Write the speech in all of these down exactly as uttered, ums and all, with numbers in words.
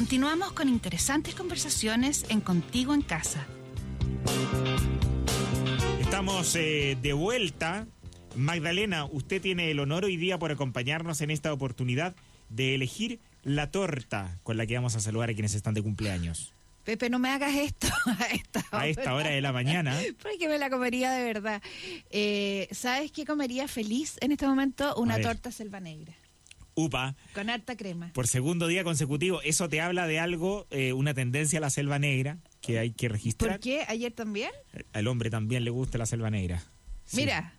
Continuamos con interesantes conversaciones en Contigo en Casa. Estamos eh, de vuelta. Magdalena, usted tiene el honor hoy día por acompañarnos en esta oportunidad de elegir la torta con la que vamos a saludar a quienes están de cumpleaños. Pepe, no me hagas esto a esta hora. A esta hora de la mañana. Porque me la comería de verdad. Eh, ¿Sabes qué comería feliz en este momento? Una torta selva negra. Upa. Con harta crema. Por segundo día consecutivo. Eso te habla de algo, eh, una tendencia a la selva negra que hay que registrar. ¿Por qué? ¿Ayer también? Al hombre también le gusta la selva negra. Sí. Mira.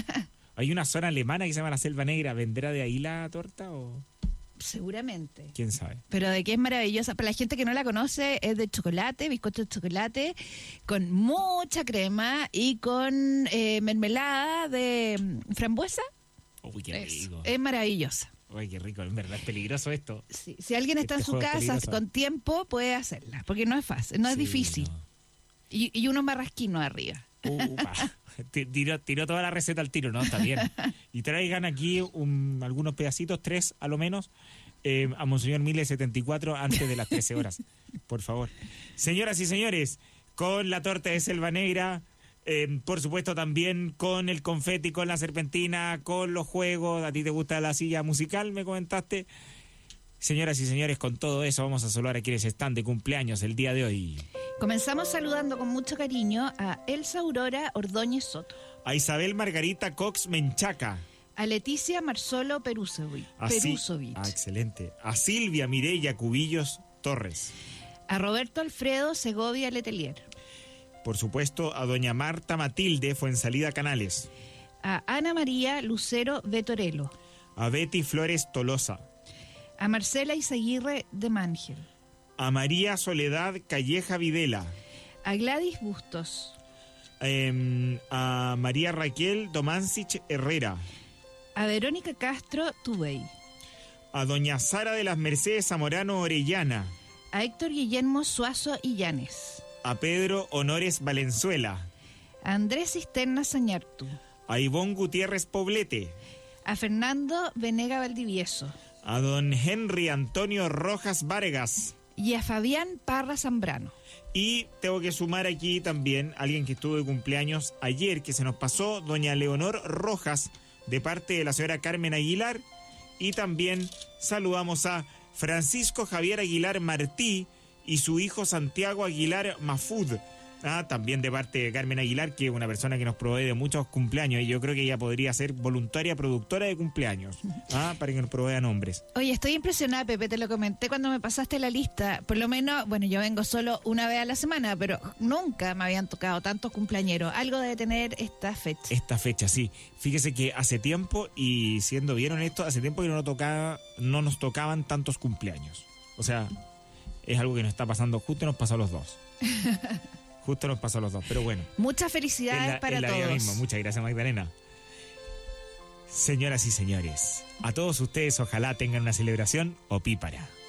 Hay una zona alemana que se llama la selva negra. ¿Vendrá de ahí la torta o...? Seguramente. ¿Quién sabe? Pero de qué es maravillosa. Para la gente que no la conoce, es de chocolate, bizcocho de chocolate, con mucha crema y con eh, mermelada de frambuesa. Uy, qué rico. Es, es maravillosa. Uy, qué rico. En verdad es peligroso esto. Sí. Si alguien está este en su casa con tiempo, puede hacerla. Porque no es fácil, no es sí, difícil. No. Y, y unos marrasquinos arriba. Upa. Tiró, tiró toda la receta al tiro, ¿no? Está bien. Y traigan aquí un, algunos pedacitos, tres a lo menos, eh, a Monseñor Miles setenta y cuatro antes de las trece horas, por favor. Señoras y señores, con la torta de selva negra, eh, por supuesto también con el confeti, con la serpentina, con los juegos. ¿A ti te gusta la silla musical, me comentaste? Señoras y señores, con todo eso vamos a saludar a quienes están de cumpleaños el día de hoy. Comenzamos saludando con mucho cariño a Elsa Aurora Ordóñez Soto, a Isabel Margarita Cox Menchaca, a Leticia Marzolo Perusovich, a Perusovich. Ah, excelente. A Silvia Mireya Cubillos Torres, a Roberto Alfredo Segovia Letelier, por supuesto a doña Marta Matilde Fuensalida Canales, a Ana María Lucero Vetorelo, a Betty Flores Tolosa, a Marcela Izaguirre de Mangel, a María Soledad Calleja Videla, a Gladys Bustos, eh, a María Raquel Domancich Herrera, a Verónica Castro Tubey, a doña Sara de las Mercedes Zamorano Orellana, a Héctor Guillermo Suazo Illanes, a Pedro Honores Valenzuela, a Andrés Cisterna Sañartu, a Ivonne Gutiérrez Poblete, a Fernando Venega Valdivieso, a don Henry Antonio Rojas Vargas y a Fabián Parra Zambrano. Y tengo que sumar aquí también a alguien que estuvo de cumpleaños ayer, que se nos pasó, doña Leonor Rojas, de parte de la señora Carmen Aguilar. Y también saludamos a Francisco Javier Aguilar Martí y su hijo Santiago Aguilar Mafud. Ah, también de parte de Carmen Aguilar, que es una persona que nos provee de muchos cumpleaños, y yo creo que ella podría ser voluntaria productora de cumpleaños, ah, para que nos provea nombres. Oye, estoy impresionada, Pepe, te lo comenté cuando me pasaste la lista. Por lo menos, bueno, yo vengo solo una vez a la semana, pero nunca me habían tocado tantos cumpleañeros. Algo debe tener esta fecha. Esta fecha, sí. Fíjese que hace tiempo, y siendo bien honesto, hace tiempo que no, tocaba, no nos tocaban tantos cumpleaños. O sea, es algo que nos está pasando, justo nos pasó a los dos. Justo nos pasó a los dos, pero bueno. Muchas felicidades la, para la todos. Mismo. Muchas gracias, Magdalena. Señoras y señores, a todos ustedes ojalá tengan una celebración opípara.